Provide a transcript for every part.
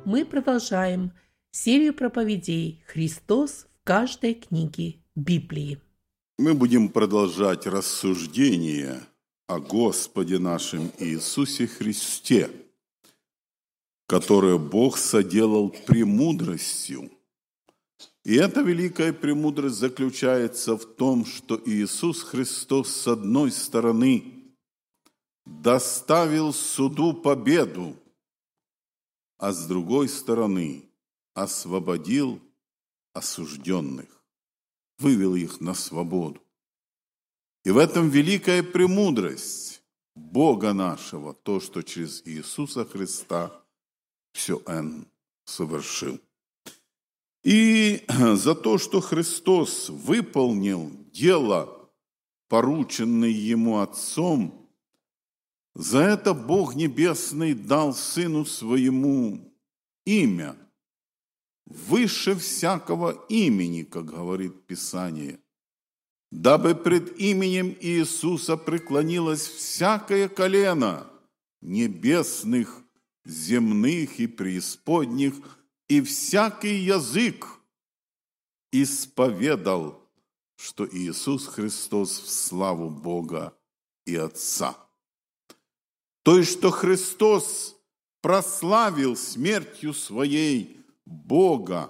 мы продолжаем серию проповедей «Христос в каждой книге Библии». Мы будем продолжать рассуждение о Господе нашем Иисусе Христе, которое Бог соделал премудростью. И эта великая премудрость заключается в том, что Иисус Христос, с одной стороны, доставил суду победу, а с другой стороны, освободил осужденных, вывел их на свободу. И в этом великая премудрость Бога нашего, то, что через Иисуса Христа все Он совершил. И за то, что Христос выполнил дело, порученное Ему Отцом, за это Бог Небесный дал Сыну Своему имя, выше всякого имени, как говорит Писание, дабы пред именем Иисуса преклонилось всякое колено небесных, земных и преисподних, и всякий язык исповедал, что Иисус Христос в славу Бога и Отца. То есть, что Христос прославил смертью Своей Бога,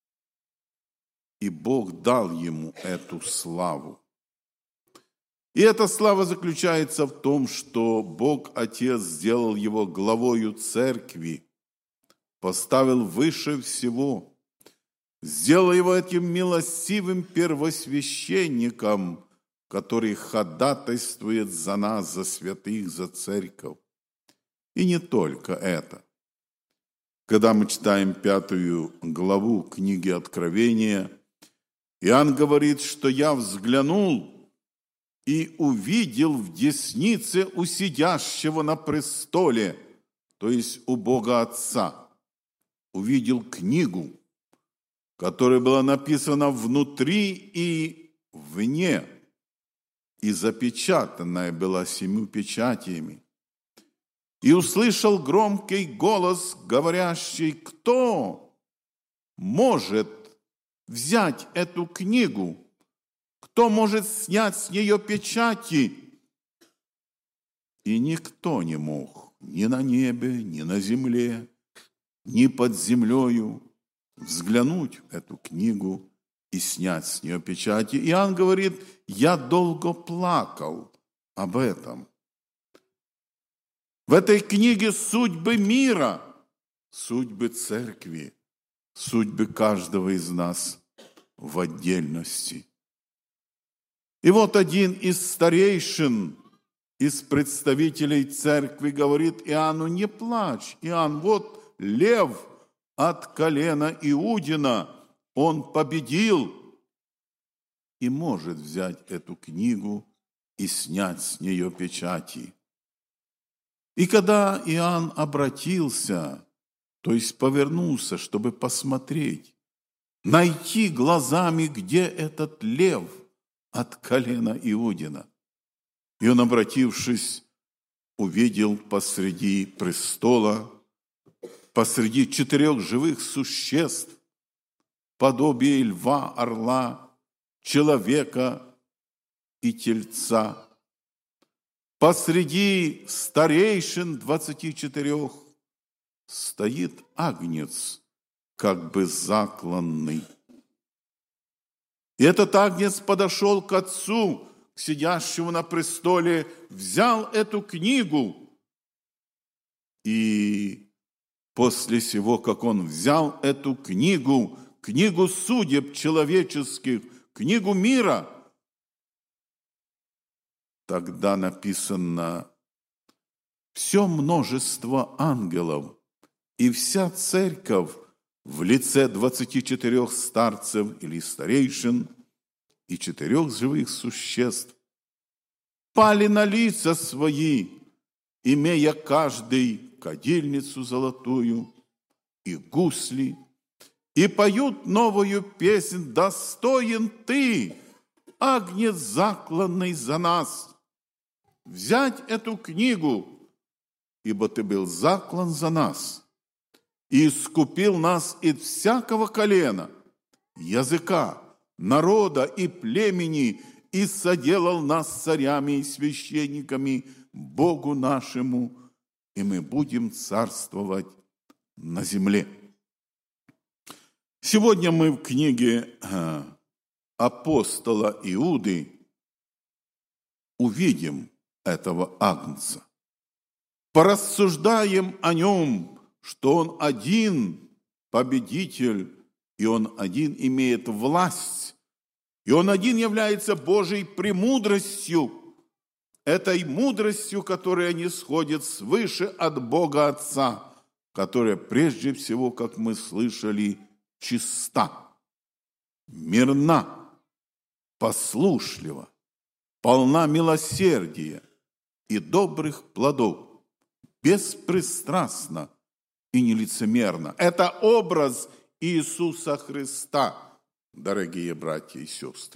и Бог дал Ему эту славу. И эта слава заключается в том, что Бог Отец сделал Его главою Церкви, поставил выше всего, сделал Его этим милостивым первосвященником, который ходатайствует за нас, за святых, за Церковь. И не только это. Когда мы читаем 5 главу книги Откровения, Иоанн говорит, что я взглянул и увидел в деснице у сидящего на престоле, то есть у Бога Отца, увидел книгу, которая была написана внутри и вне, и запечатанная была 7 печатями. И услышал громкий голос, говорящий: кто может взять эту книгу? Кто может снять с нее печати? И никто не мог ни на небе, ни на земле, ни под землею взглянуть в эту книгу и снять с нее печати. Иоанн говорит: я долго плакал об этом. В этой книге судьбы мира, судьбы церкви, судьбы каждого из нас в отдельности. И вот один из старейшин, из представителей церкви говорит Иоанну: не плачь, Иоанн, вот лев от колена Иудина, он победил и может взять эту книгу и снять с нее печати. И когда Иоанн обратился, то есть повернулся, чтобы посмотреть, найти глазами, где этот лев от колена Иудина, и он, обратившись, увидел посреди престола, посреди 4 живых существ, подобие льва, орла, человека и тельца. Посреди старейшин 24 стоит агнец, как бы закланный. И этот агнец подошел к Отцу, к сидящему на престоле, взял эту книгу. И после сего, как он взял эту книгу, книгу судеб человеческих, книгу мира, тогда написано: все множество ангелов и вся церковь в лице 24 старцев или старейшин и 4 живых существ пали на лица свои, имея каждый кадильницу золотую и гусли, и поют новую песнь: достоин ты, агнец закланный за нас, взять эту книгу, ибо ты был заклан за нас, и искупил нас из всякого колена, языка, народа и племени, и соделал нас царями и священниками Богу нашему, и мы будем царствовать на земле». Сегодня мы в книге апостола Иуды увидим этого Агнца. Порассуждаем о нем, что он один победитель, и он один имеет власть, и он один является Божьей премудростью, этой мудростью, которая не сходит свыше от Бога Отца, которая прежде всего, как мы слышали, чиста, мирна, послушлива, полна милосердия и добрых плодов, беспристрастна и нелицемерна. Это образ Иисуса Христа, дорогие братья и сестры.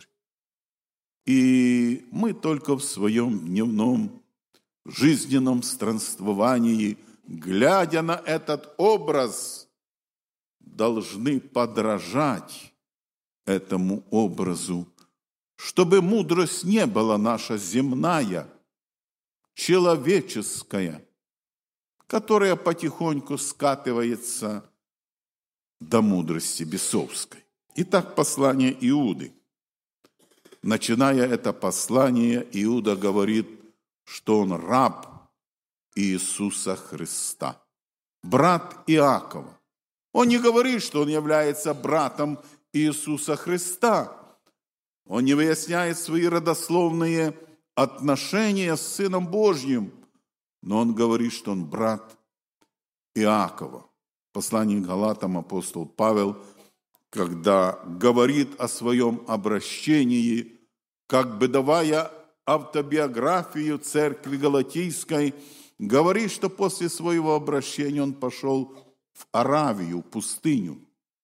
И мы только в своем дневном жизненном странствовании, глядя на этот образ, должны подражать этому образу, чтобы мудрость не была наша земная, человеческая, которая потихоньку скатывается до мудрости бесовской. Итак, послание Иуды. Начиная это послание, Иуда говорит, что он раб Иисуса Христа, брат Иакова. Он не говорит, что он является братом Иисуса Христа. Он не выясняет свои родословные отношения с Сыном Божьим, но он говорит, что он брат Иакова. В послании к Галатам апостол Павел, когда говорит о своем обращении, как бы давая автобиографию церкви галатийской, говорит, что после своего обращения он пошел в Аравию, пустыню,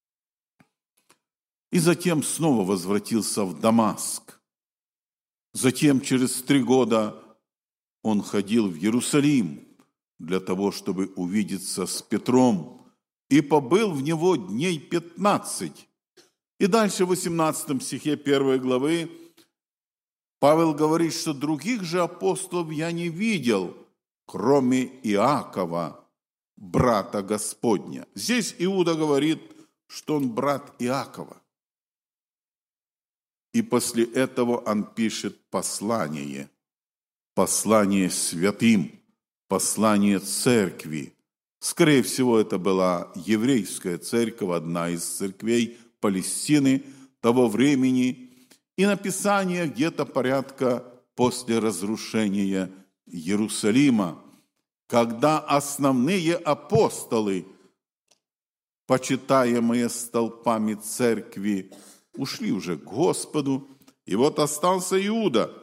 и затем снова возвратился в Дамаск. Затем через 3 года он ходил в Иерусалим для того, чтобы увидеться с Петром, и побыл в него дней 15. И дальше в 18 стихе 1 главы Павел говорит, что других же апостолов я не видел, кроме Иакова, брата Господня. Здесь Иуда говорит, что он брат Иакова. И после этого он пишет послание святым, послание церкви. Скорее всего, это была еврейская церковь, одна из церквей Палестины того времени, и написание где-то порядка после разрушения Иерусалима, когда основные апостолы, почитаемые столпами церкви, ушли уже к Господу, и вот остался Иуда,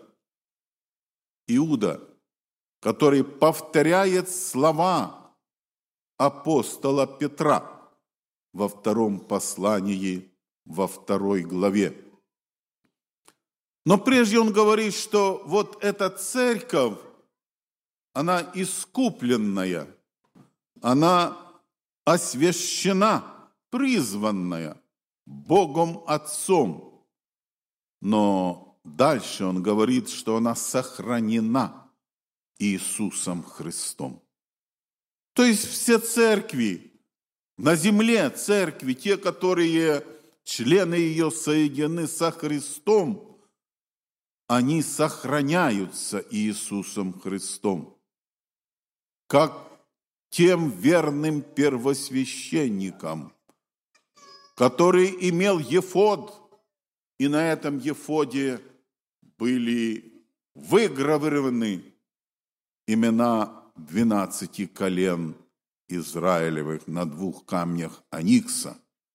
который повторяет слова апостола Петра во 2 послании, во 2 главе. Но прежде он говорит, что вот эта церковь, она искупленная, она освящена, призванная Богом Отцом. Но дальше он говорит, что она сохранена Иисусом Христом. То есть все церкви, на земле церкви, те, которые члены ее соединены со Христом, они сохраняются Иисусом Христом, как тем верным первосвященникам, который имел ефод, и на этом ефоде были выгравированы имена 12 колен Израилевых на 2 камнях оникса.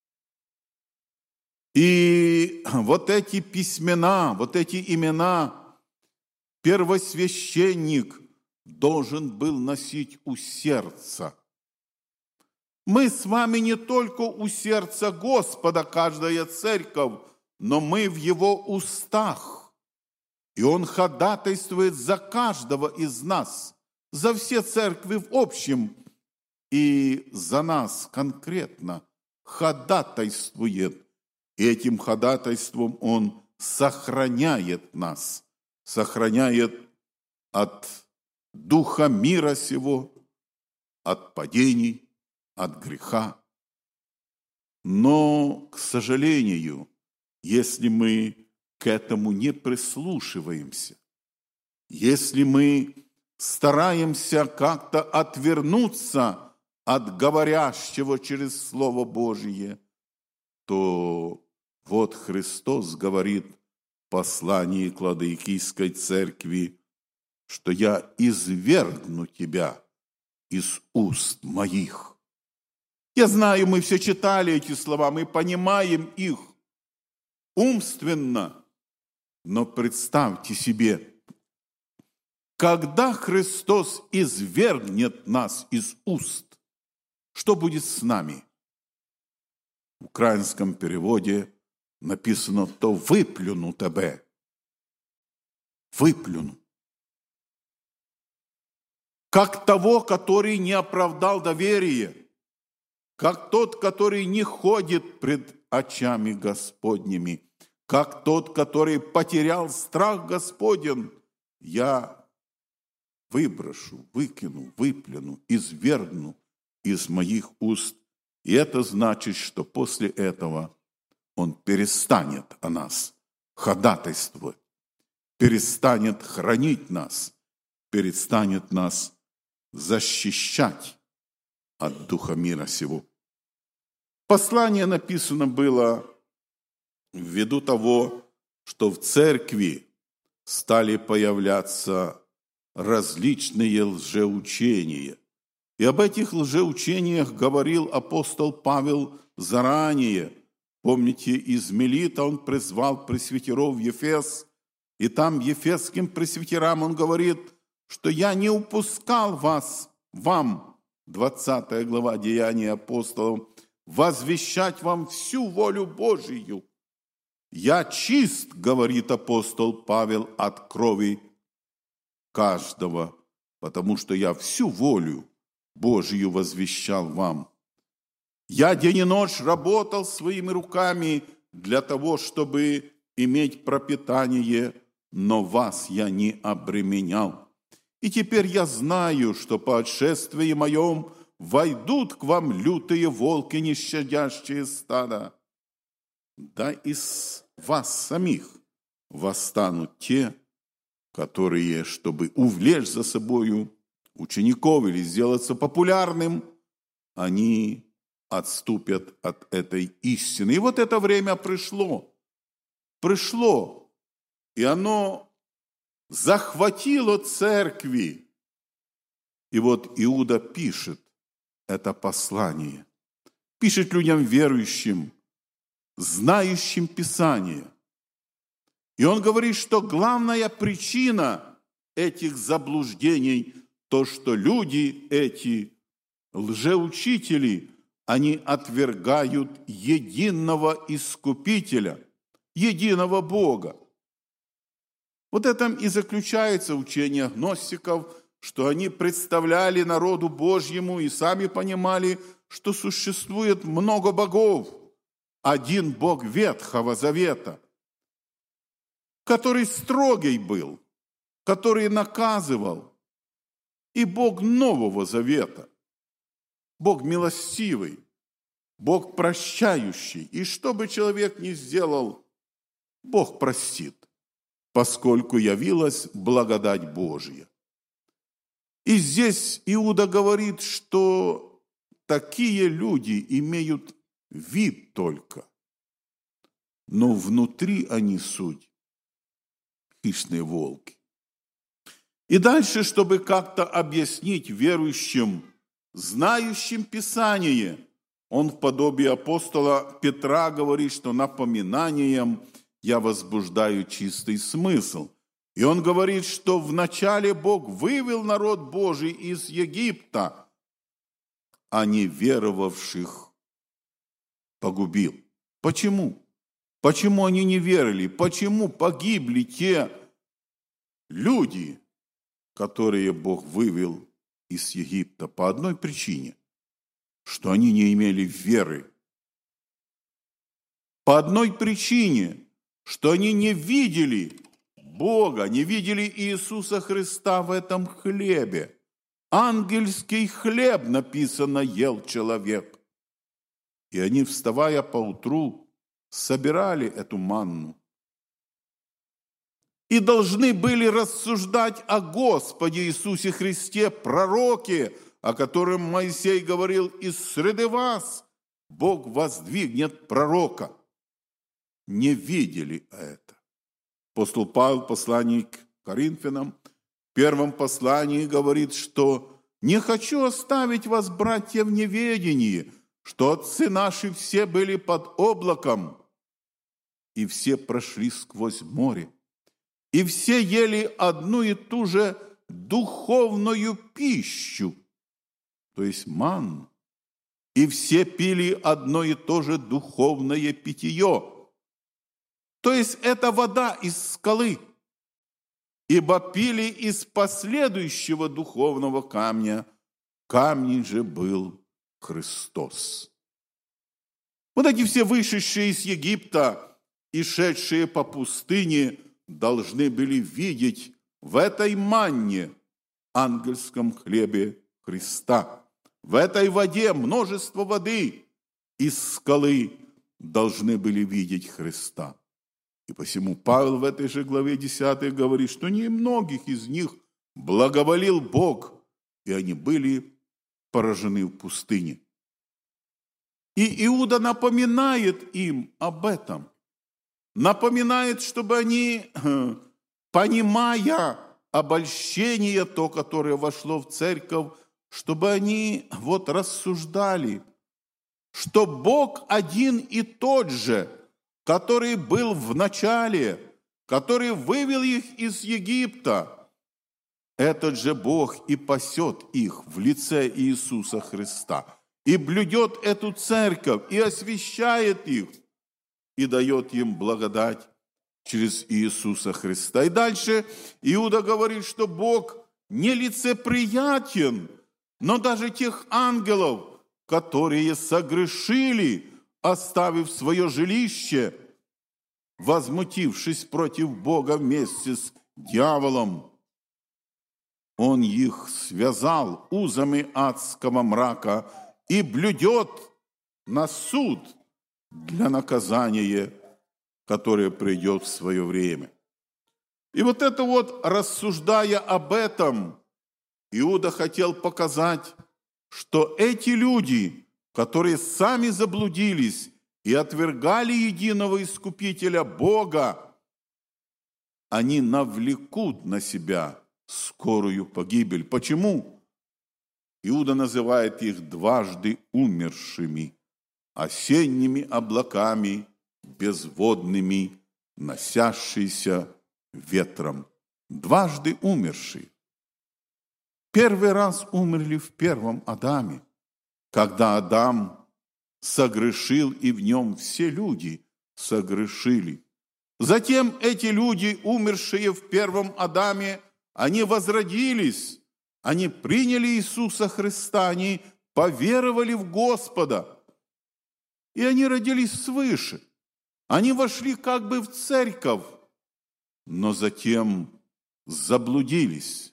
И вот эти письмена, вот эти имена первосвященник должен был носить у сердца. Мы с вами не только у сердца Господа, каждая церковь, но мы в Его устах. И Он ходатайствует за каждого из нас, за все церкви в общем. и за нас конкретно ходатайствует. И этим ходатайством Он сохраняет нас, сохраняет от духа мира сего, от падений, от греха. Но, к сожалению, если мы к этому не прислушиваемся, если мы стараемся как-то отвернуться от говорящего через Слово Божие, то вот Христос говорит в послании к Ладоикийской церкви, что я извергну тебя из уст моих. Я знаю, мы все читали эти слова, мы понимаем их умственно, но представьте себе, когда Христос извергнет нас из уст, что будет с нами? В украинском переводе написано «то выплюну тебе». Выплюну. Как того, который не оправдал доверие, как тот, который не ходит пред очами Господними, как тот, который потерял страх Господен, я выброшу, выкину, выплюну, извергну из моих уст. И это значит, что после этого Он перестанет о нас ходатайствовать, перестанет хранить нас, перестанет нас защищать от духа мира сего. Послание написано было ввиду того, что в церкви стали появляться различные лжеучения. И об этих лжеучениях говорил апостол Павел заранее. Помните, из Мелита он призвал пресвитеров в Ефес, и там ефесским пресвитерам он говорит, что я не упускал вам, 20 глава Деяний апостолов, возвещать вам всю волю Божию. Я чист, говорит апостол Павел, от крови каждого, потому что я всю волю Божию возвещал вам. Я день и ночь работал своими руками для того, чтобы иметь пропитание, но вас я не обременял. И теперь я знаю, что по отшествии моем войдут к вам лютые волки, не щадящие стада. Да из вас самих восстанут те, которые, чтобы увлечь за собою учеников или сделаться популярным, они отступят от этой истины. И вот это время пришло, и оно захватило церкви. И вот Иуда пишет это послание, пишет людям верующим, знающим Писание. И он говорит, что главная причина этих заблуждений то, что люди эти, лжеучители, они отвергают единого Искупителя, единого Бога. Вот в этом и заключается учение гностиков, что они представляли народу Божьему и сами понимали, что существует много богов. Один Бог Ветхого Завета, который строгий был, который наказывал, и Бог Нового Завета, Бог милостивый, Бог прощающий. И что бы человек ни сделал, Бог простит, поскольку явилась благодать Божья. И здесь Иуда говорит, что такие люди имеют вид только, но внутри они суть хищные волки. И дальше, чтобы как-то объяснить верующим, знающим Писание, он в подобии апостола Петра говорит, что напоминанием я возбуждаю чистый смысл. И он говорит, что вначале Бог вывел народ Божий из Египта, а неверовавших погубил. Почему? Почему они не верили? Почему погибли те люди, которые Бог вывел из Египта? По одной причине. что они не имели веры. По одной причине, что они не видели Бога, не видели Иисуса Христа в этом хлебе. Ангельский хлеб, написано, ел человек. И они, вставая поутру, собирали эту манну. И должны были рассуждать о Господе Иисусе Христе, пророке, о котором Моисей говорил: «Из среды вас Бог воздвигнет пророка». Не видели это. Апостол Павел в послании к Коринфянам, в первом послании говорит, что «не хочу оставить вас, братья, в неведении, что отцы наши все были под облаком, и все прошли сквозь море, и все ели одну и ту же духовную пищу», то есть манну, «и все пили одно и то же духовное питье». То есть это вода из скалы, ибо пили из последующего духовного камня, камень же был Христос. Вот эти все вышедшие из Египта и шедшие по пустыне должны были видеть в этой манне, ангельском хлебе Христа, в этой воде, множество воды из скалы, должны были видеть Христа. И посему Павел в этой же главе 10 говорит, что немногих из них благоволил Бог, и они были поражены в пустыне. И Иуда напоминает им об этом. Напоминает, чтобы они, понимая обольщение, то, которое вошло в церковь, чтобы они рассуждали, что Бог один и тот же, который был в начале, который вывел их из Египта, этот же Бог и пасет их в лице Иисуса Христа, и блюдет эту церковь, и освящает их, и дает им благодать через Иисуса Христа. И дальше Иуда говорит, что Бог нелицеприятен, но даже тех ангелов, которые согрешили, оставив свое жилище, возмутившись против Бога вместе с дьяволом, Он их связал узами адского мрака и блюдет на суд для наказания, которое придет в свое время. И рассуждая об этом, Иуда хотел показать, что эти люди, которые сами заблудились и отвергали единого Искупителя Бога, они навлекут на себя скорую погибель. Почему? Иуда называет их дважды умершими, осенними облаками, безводными, носящиеся ветром. Дважды умершие. Первый раз умерли в первом Адаме, когда Адам согрешил, и в нем все люди согрешили. Затем эти люди, умершие в первом Адаме, они возродились, они приняли Иисуса Христа, они поверовали в Господа, и они родились свыше. Они вошли как бы в церковь, но затем заблудились.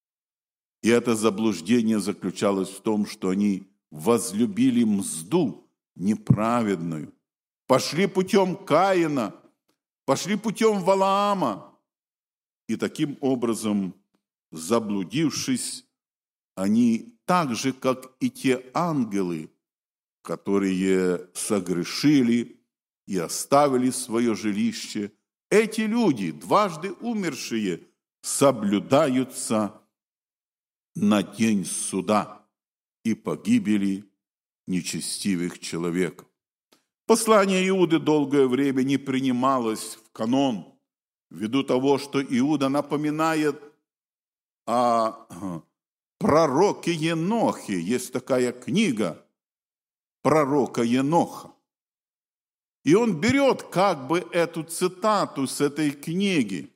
И это заблуждение заключалось в том, что они возлюбили мзду неправедную, пошли путем Каина, пошли путем Валаама, и таким образом, заблудившись, они так же, как и те ангелы, которые согрешили и оставили свое жилище, эти люди, дважды умершие, соблюдаются на день суда и погибели нечестивых человеков. Послание Иуды долгое время не принималось в канон, ввиду того, что Иуда напоминает о пророке Енохе. Есть такая книга пророка Еноха. И он берет как бы эту цитату с этой книги.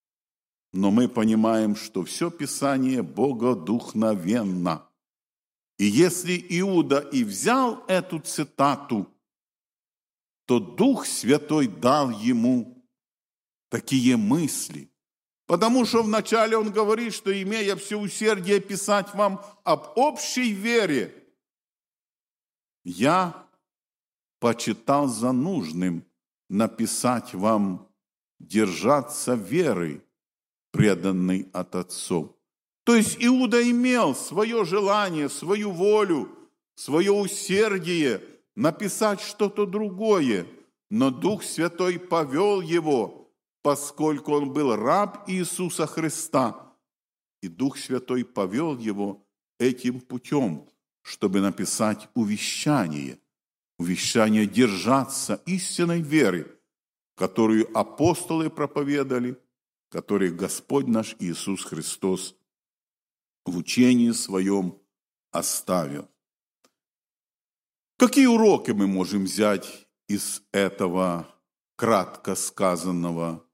Но мы понимаем, что все Писание богодухновенно. И если Иуда и взял эту цитату, то Дух Святой дал ему такие мысли. Потому что вначале он говорит, что имея все усердие писать вам об общей вере, я почитал за нужным написать вам держаться веры, преданной от отцов. То есть Иуда имел свое желание, свою волю, свое усердие написать что-то другое, но Дух Святой повел его, поскольку он был раб Иисуса Христа, и Дух Святой повел его этим путем, чтобы написать увещание держаться истинной веры, которую апостолы проповедовали, которую Господь наш Иисус Христос в учении своем оставил. Какие уроки мы можем взять из этого кратко сказанного